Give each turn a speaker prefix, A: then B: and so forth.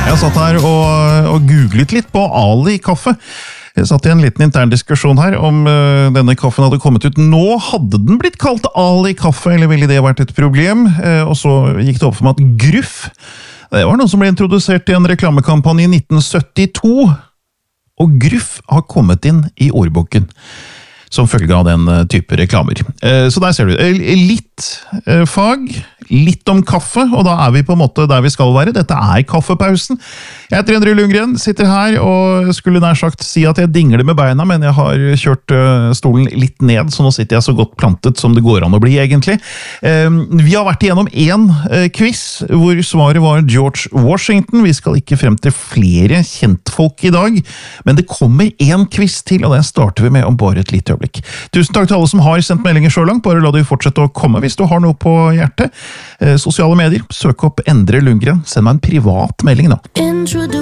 A: Jeg satt her og googlet litt på Ali kaffe. Jeg satt i en liten intern diskusjon her om denne kaffen hadde kommet ut. Nå hadde den blitt kalt Ali kaffe, eller ville det vært et problem? Og så gikk det opp for meg at Gruff, det var noe som ble introdusert i en reklamekampanje i 1972. Og Gruff har kommet inn i ordboken som følge av den type reklamer. Så der ser du, litt fag, litt om kaffe, og da er vi på en måte der vi skal være. Dette er kaffepausen. Jeg heter Endre Lundgren, sitter her og skulle nær sagt si at jeg dingler med beina, men jeg har kjørt stolen litt ned, så nå sitter jeg så godt plantet som det går an å bli egentlig. Vi har vært igjennom en quiz, hvor svaret var George Washington. Vi skal ikke frem til flere kjentfolk i dag, men det kommer en quiz til, og den starter vi med om bare et lite øyeblikk. Tusen takk til alle som har sendt meldinger så langt, bare la de fortsette å komme hvis du har noe på hjertet. Sosiale medier, søk opp Endre Lundgren, send meg en privat melding nå.